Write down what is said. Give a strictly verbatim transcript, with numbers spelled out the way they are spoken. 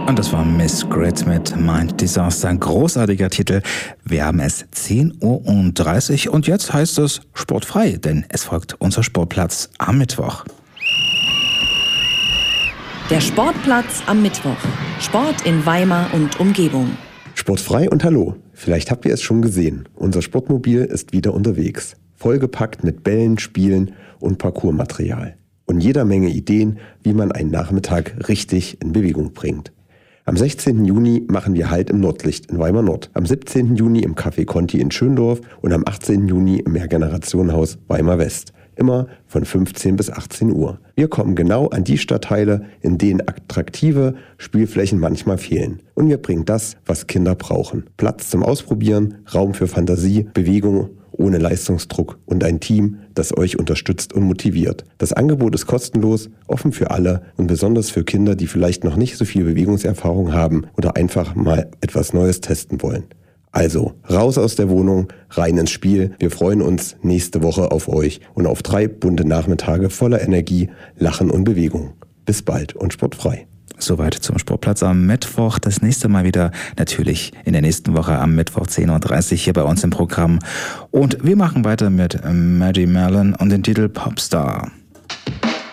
Und das war Miss Grid mit Mind Disaster, ein großartiger Titel. Wir haben es zehn Uhr dreißig und jetzt heißt es sportfrei, denn es folgt unser Sportplatz am Mittwoch. Der Sportplatz am Mittwoch. Sport in Weimar und Umgebung. Sportfrei und hallo. Vielleicht habt ihr es schon gesehen. Unser Sportmobil ist wieder unterwegs. Vollgepackt mit Bällen, Spielen und Parcoursmaterial. Und jeder Menge Ideen, wie man einen Nachmittag richtig in Bewegung bringt. Am sechzehnten Juni machen wir Halt im Nordlicht in Weimar Nord, am siebzehnten Juni im Café Conti in Schöndorf und am achtzehnten Juni im Mehrgenerationenhaus Weimar West. Immer von fünfzehn bis achtzehn Uhr. Wir kommen genau an die Stadtteile, in denen attraktive Spielflächen manchmal fehlen. Und wir bringen das, was Kinder brauchen. Platz zum Ausprobieren, Raum für Fantasie, Bewegung ohne Leistungsdruck und ein Team, das euch unterstützt und motiviert. Das Angebot ist kostenlos, offen für alle und besonders für Kinder, die vielleicht noch nicht so viel Bewegungserfahrung haben oder einfach mal etwas Neues testen wollen. Also, raus aus der Wohnung, rein ins Spiel. Wir freuen uns nächste Woche auf euch und auf drei bunte Nachmittage voller Energie, Lachen und Bewegung. Bis bald und sportfrei. Soweit zum Sportplatz am Mittwoch. Das nächste Mal wieder natürlich in der nächsten Woche am Mittwoch zehn Uhr dreißig hier bei uns im Programm. Und wir machen weiter mit Maddie Mellon und den Titel Popstar.